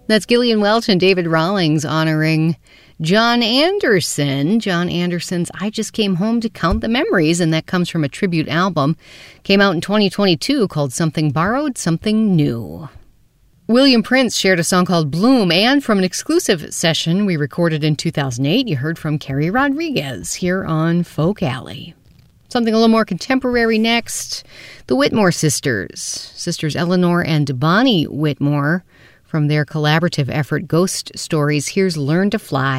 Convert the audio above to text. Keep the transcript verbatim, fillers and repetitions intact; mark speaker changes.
Speaker 1: That's Gillian Welch and David Rawlings honoring John Anderson. John Anderson's I Just Came Home to Count the Memories, and that comes from a tribute album. Came out in twenty twenty-two called Something Borrowed, Something New. William Prince shared a song called Bloom, and from an exclusive session we recorded in two thousand eight, you heard from Carrie Rodriguez here on Folk Alley. Something a little more contemporary next. The Whitmore Sisters. Sisters Eleanor and Bonnie Whitmore. From their collaborative effort, Ghost Stories, here's Learn to Fly.